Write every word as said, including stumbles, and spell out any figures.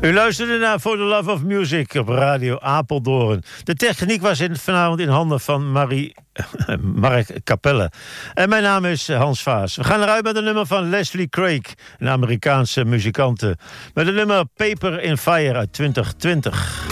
U luisterde naar For the Love of Music op Radio Apeldoorn. De techniek was in, vanavond in handen van Marie, Mark Capelle. En mijn naam is Hans Vaas. We gaan eruit met een nummer van Leslie Craig, een Amerikaanse muzikante. Met een nummer Paper in Fire uit twintig twintig.